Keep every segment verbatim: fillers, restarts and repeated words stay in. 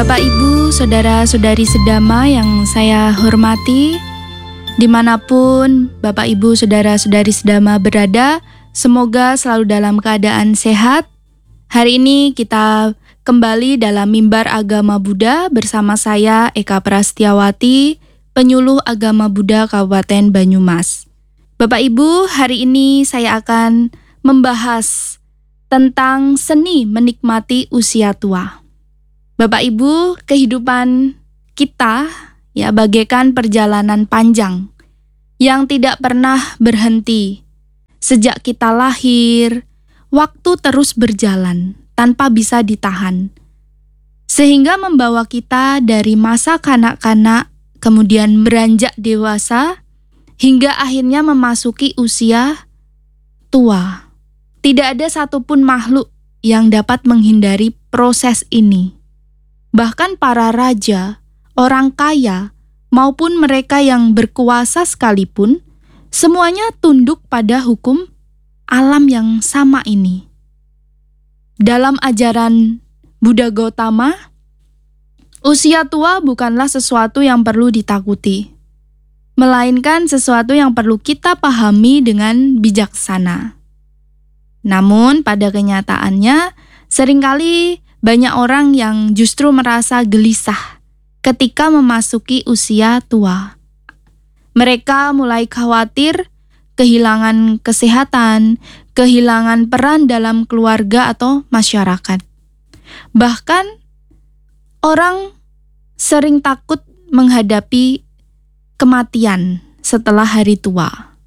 Bapak, Ibu, Saudara-saudari sedama yang saya hormati, dimanapun Bapak, Ibu, Saudara-saudari sedama berada, semoga selalu dalam keadaan sehat. Hari ini kita kembali dalam Mimbar Agama Buddha bersama saya Eka Prastiawati, penyuluh Agama Buddha Kabupaten Banyumas. Bapak, Ibu, hari ini saya akan membahas tentang seni menikmati usia tua. Bapak Ibu, kehidupan kita ya bagaikan perjalanan panjang yang tidak pernah berhenti. Sejak kita lahir, waktu terus berjalan tanpa bisa ditahan. Sehingga membawa kita dari masa kanak-kanak, kemudian beranjak dewasa, hingga akhirnya memasuki usia tua. Tidak ada satupun makhluk yang dapat menghindari proses ini. Bahkan para raja, orang kaya, maupun mereka yang berkuasa sekalipun, semuanya tunduk pada hukum alam yang sama ini. Dalam ajaran Buddha Gautama, usia tua bukanlah sesuatu yang perlu ditakuti, melainkan sesuatu yang perlu kita pahami dengan bijaksana. Namun pada kenyataannya, seringkali banyak orang yang justru merasa gelisah ketika memasuki usia tua. Mereka mulai khawatir kehilangan kesehatan, kehilangan peran dalam keluarga atau masyarakat. Bahkan orang sering takut menghadapi kematian setelah hari tua.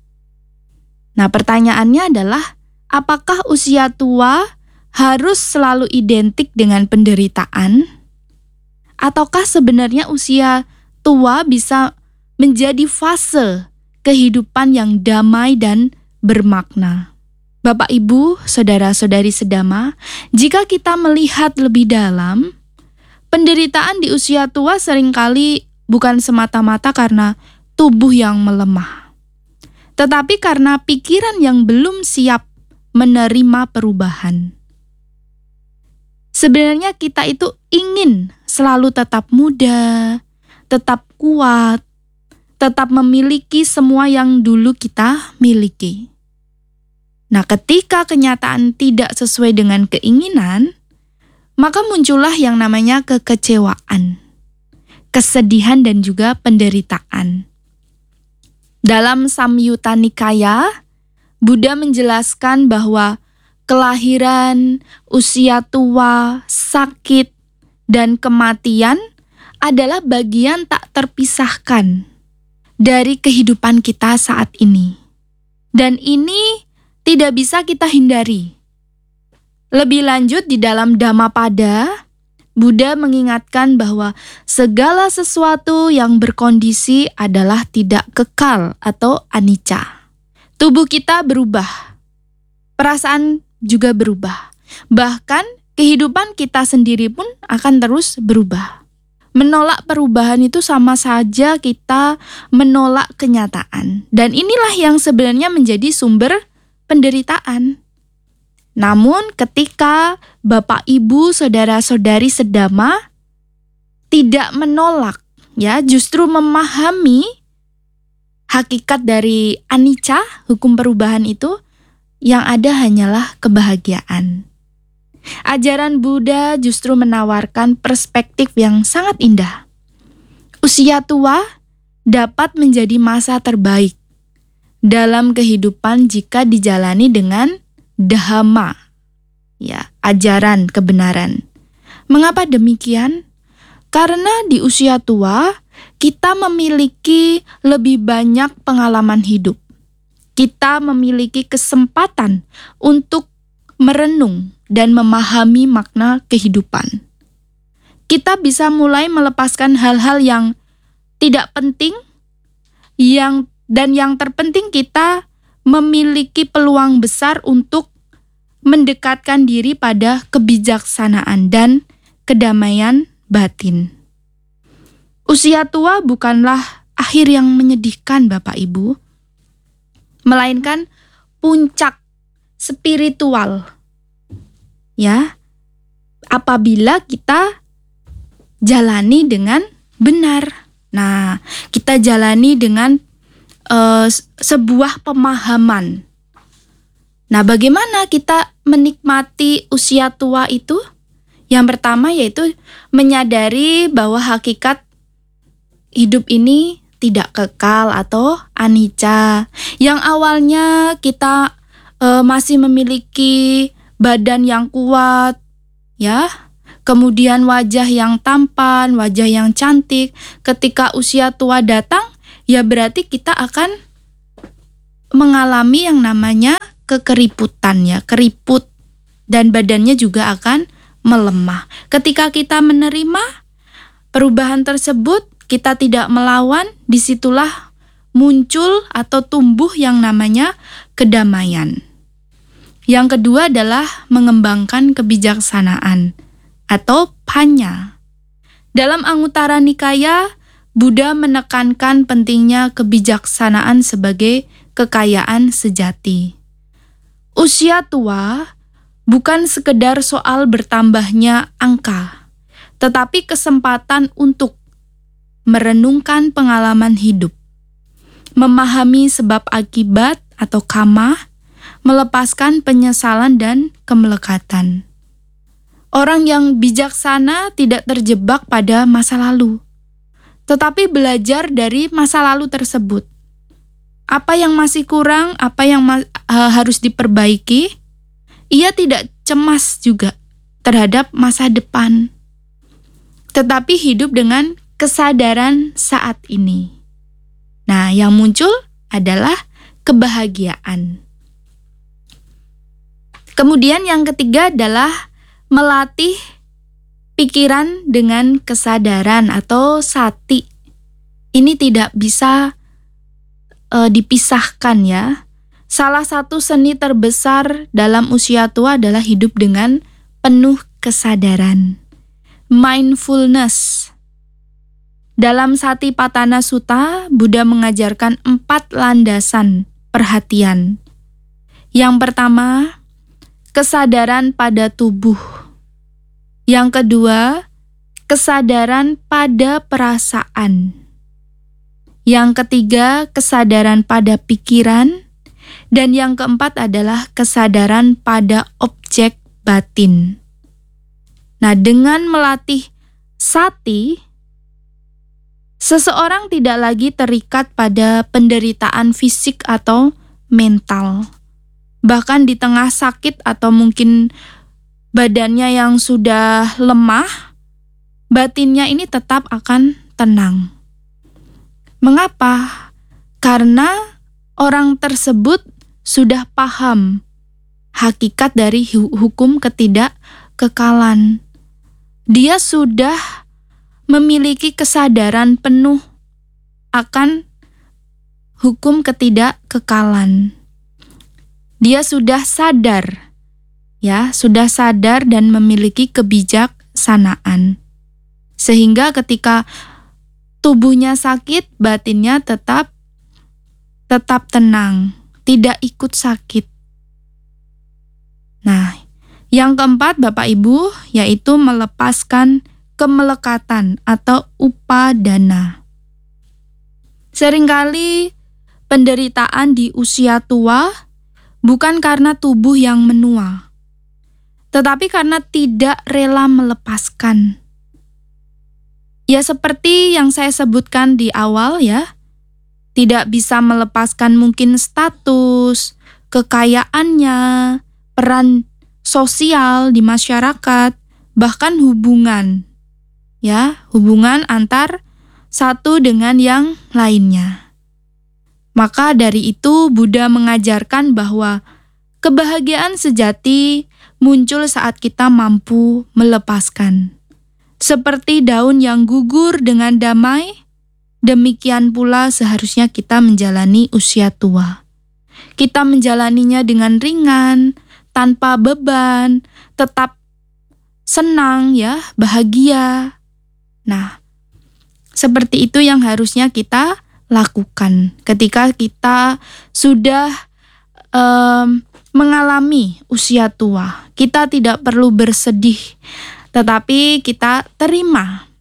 Nah, pertanyaannya adalah, apakah usia tua harus selalu identik dengan penderitaan? Ataukah sebenarnya usia tua bisa menjadi fase kehidupan yang damai dan bermakna? Bapak, Ibu, Saudara-saudari sedama, jika kita melihat lebih dalam, penderitaan di usia tua seringkali bukan semata-mata karena tubuh yang melemah, tetapi karena pikiran yang belum siap menerima perubahan. Sebenarnya kita itu ingin selalu tetap muda, tetap kuat, tetap memiliki semua yang dulu kita miliki. Nah, ketika kenyataan tidak sesuai dengan keinginan, maka muncullah yang namanya kekecewaan, kesedihan, dan juga penderitaan. Dalam Samyutta Nikaya, Buddha menjelaskan bahwa kelahiran, usia tua, sakit, dan kematian adalah bagian tak terpisahkan dari kehidupan kita saat ini. Dan ini tidak bisa kita hindari. Lebih lanjut di dalam Dhammapada, Buddha mengingatkan bahwa segala sesuatu yang berkondisi adalah tidak kekal atau anicca. Tubuh kita berubah, perasaan juga berubah. Bahkan kehidupan kita sendiri pun akan terus berubah. Menolak perubahan itu sama saja kita menolak kenyataan. Dan inilah yang sebenarnya menjadi sumber penderitaan. Namun ketika Bapak, Ibu, Saudara-saudari sedama tidak menolak, ya, justru memahami hakikat dari anicca, hukum perubahan itu, yang ada hanyalah kebahagiaan. Ajaran Buddha justru menawarkan perspektif yang sangat indah. Usia tua dapat menjadi masa terbaik dalam kehidupan jika dijalani dengan dhamma, ya, ajaran kebenaran. Mengapa demikian? Karena di usia tua kita memiliki lebih banyak pengalaman hidup. Kita memiliki kesempatan untuk merenung dan memahami makna kehidupan. Kita bisa mulai melepaskan hal-hal yang tidak penting, yang dan yang terpenting kita memiliki peluang besar untuk mendekatkan diri pada kebijaksanaan dan kedamaian batin. Usia tua bukanlah akhir yang menyedihkan, Bapak, Ibu, melainkan puncak spiritual. Ya, apabila kita jalani dengan benar. Nah, kita jalani dengan uh, sebuah pemahaman. Nah, bagaimana kita menikmati usia tua itu? Yang pertama yaitu menyadari bahwa hakikat hidup ini tidak kekal atau anicca. Yang awalnya kita uh, masih memiliki badan yang kuat, ya. Kemudian wajah yang tampan, wajah yang cantik. Ketika usia tua datang, ya berarti kita akan mengalami yang namanya kekeriputan ya, keriput, dan badannya juga akan melemah. Ketika kita menerima perubahan tersebut, kita tidak melawan, disitulah muncul atau tumbuh yang namanya kedamaian. Yang kedua adalah mengembangkan kebijaksanaan atau panya. Dalam Anguttara Nikaya, Buddha menekankan pentingnya kebijaksanaan sebagai kekayaan sejati. Usia tua bukan sekedar soal bertambahnya angka, tetapi kesempatan untuk merenungkan pengalaman hidup, memahami sebab akibat atau karma, melepaskan penyesalan dan kemelekatan. Orang yang bijaksana tidak terjebak pada masa lalu, tetapi belajar dari masa lalu tersebut. Apa yang masih kurang, apa yang ma- uh, harus diperbaiki, ia tidak cemas juga terhadap masa depan, tetapi hidup dengan kesadaran saat ini. Nah, yang muncul adalah kebahagiaan. Kemudian yang ketiga adalah melatih pikiran dengan kesadaran atau sati. Ini tidak bisa e, dipisahkan ya. Salah satu seni terbesar dalam usia tua adalah hidup dengan penuh kesadaran. Mindfulness. Dalam Satipatthana Sutta, Buddha mengajarkan empat landasan perhatian. Yang pertama, kesadaran pada tubuh. Yang kedua, kesadaran pada perasaan. Yang ketiga, kesadaran pada pikiran. Dan yang keempat adalah kesadaran pada objek batin. Nah, dengan melatih sati, seseorang tidak lagi terikat pada penderitaan fisik atau mental. Bahkan di tengah sakit atau mungkin badannya yang sudah lemah, batinnya ini tetap akan tenang. Mengapa? Karena orang tersebut sudah paham hakikat dari hukum ketidakkekalan. Dia sudah memiliki kesadaran penuh akan hukum ketidakkekalan. Dia sudah sadar, ya, sudah sadar dan memiliki kebijaksanaan. Sehingga ketika tubuhnya sakit, batinnya tetap tetap tenang, tidak ikut sakit. Nah, yang keempat Bapak Ibu, yaitu melepaskan kemelekatan atau upadana. Seringkali penderitaan di usia tua bukan karena tubuh yang menua, tetapi karena tidak rela melepaskan. Ya seperti yang saya sebutkan di awal ya, tidak bisa melepaskan mungkin status, kekayaannya, peran sosial di masyarakat, bahkan hubungan. Ya, hubungan antar satu dengan yang lainnya. Maka dari itu Buddha mengajarkan bahwa kebahagiaan sejati muncul saat kita mampu melepaskan. Seperti daun yang gugur dengan damai, demikian pula seharusnya kita menjalani usia tua. Kita menjalaninya dengan ringan, tanpa beban, tetap senang ya, bahagia. Nah, seperti itu yang harusnya kita lakukan ketika kita sudah um, mengalami usia tua. Kita tidak perlu bersedih, tetapi kita terima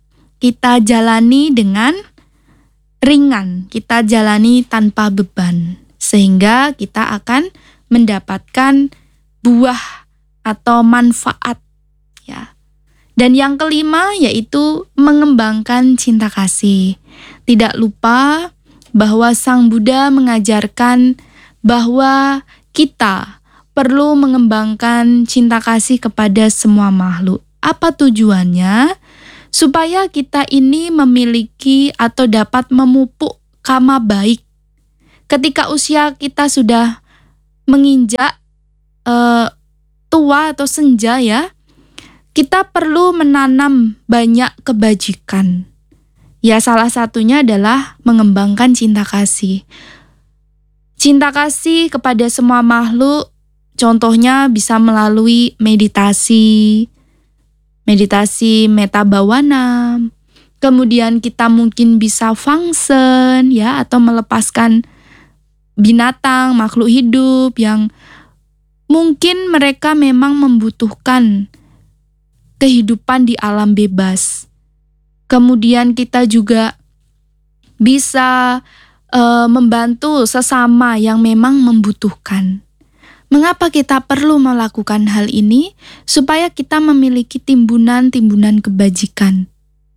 kita jalani dengan ringan, kita jalani tanpa beban, sehingga kita akan mendapatkan buah atau manfaat, ya. Dan yang kelima yaitu mengembangkan cinta kasih. Tidak lupa bahwa Sang Buddha mengajarkan bahwa kita perlu mengembangkan cinta kasih kepada semua makhluk. Apa tujuannya? Supaya kita ini memiliki atau dapat memupuk karma baik. Ketika usia kita sudah menginjak uh, tua atau senja, ya, kita perlu menanam banyak kebajikan. Ya, salah satunya adalah mengembangkan cinta kasih. Cinta kasih kepada semua makhluk, contohnya bisa melalui meditasi, meditasi metta bhavana. Kemudian kita mungkin bisa fungsen, ya, atau melepaskan binatang, makhluk hidup yang mungkin mereka memang membutuhkan kehidupan di alam bebas. Kemudian kita juga bisa e, membantu sesama yang memang membutuhkan. Mengapa kita perlu melakukan hal ini? Supaya kita memiliki timbunan-timbunan kebajikan.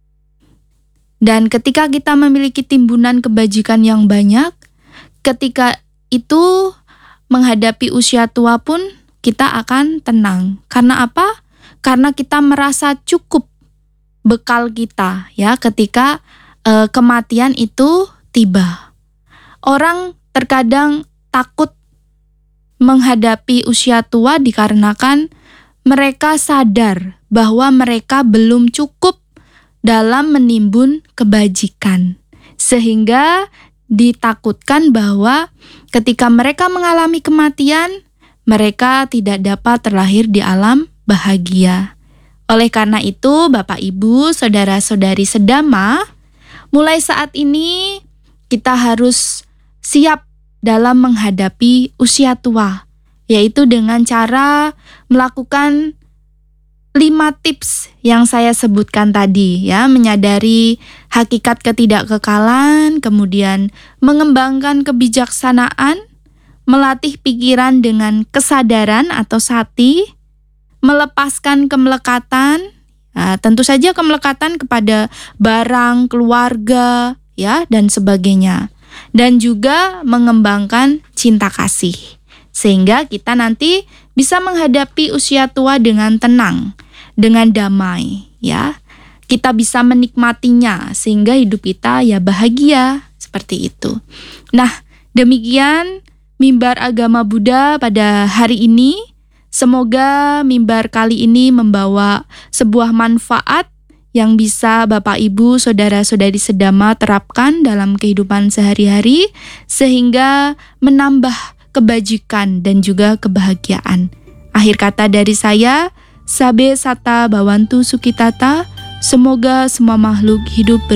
Dan ketika kita memiliki timbunan kebajikan yang banyak, ketika itu menghadapi usia tua pun kita akan tenang. Karena apa? Karena kita merasa cukup bekal kita, ya, ketika e, kematian itu tiba. Orang terkadang takut menghadapi usia tua dikarenakan mereka sadar bahwa mereka belum cukup dalam menimbun kebajikan. Sehingga ditakutkan bahwa ketika mereka mengalami kematian, mereka tidak dapat terlahir di alam bahagia. Oleh karena itu, Bapak Ibu, saudara-saudari sedama, mulai saat ini kita harus siap dalam menghadapi usia tua, yaitu dengan cara melakukan lima tips yang saya sebutkan tadi, ya, menyadari hakikat ketidakkekalan, kemudian mengembangkan kebijaksanaan, melatih pikiran dengan kesadaran atau sati, melepaskan kemelekatan, nah, tentu saja kemelekatan kepada barang, keluarga, ya, dan sebagainya. Dan juga mengembangkan cinta kasih, sehingga kita nanti bisa menghadapi usia tua dengan tenang, dengan damai, ya. Kita bisa menikmatinya sehingga hidup kita ya bahagia, seperti itu. Nah, demikian mimbar agama Buddha pada hari ini. Semoga mimbar kali ini membawa sebuah manfaat yang bisa Bapak Ibu, saudara-saudari sedama terapkan dalam kehidupan sehari-hari sehingga menambah kebajikan dan juga kebahagiaan. Akhir kata dari saya, Sabe Sata Bawantu Sukitata, semoga semua makhluk hidup ber